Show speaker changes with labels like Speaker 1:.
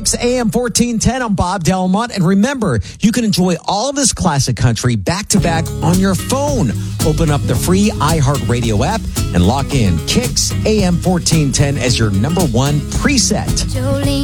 Speaker 1: Kicks AM 1410. I'm Bob Delmont. And remember, you can enjoy all of this classic country back to back on your phone. Open up the free iHeartRadio app and lock in Kicks AM 1410 as your number one preset.